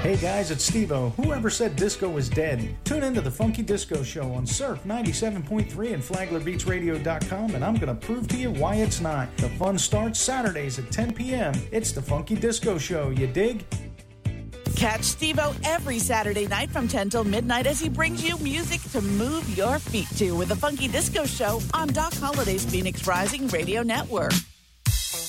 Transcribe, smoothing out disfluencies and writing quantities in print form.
Hey guys, it's Steve-O. Whoever said disco was dead? Tune into the Funky Disco Show on Surf 97.3 and FlaglerBeachRadio.com, and I'm going to prove to you why it's not. The fun starts Saturdays at 10 p.m. It's the Funky Disco Show, you dig? Catch Steve-O every Saturday night from 10 till midnight as he brings you music to move your feet to with the Funky Disco Show on Doc Holliday's Phoenix Rising Radio Network.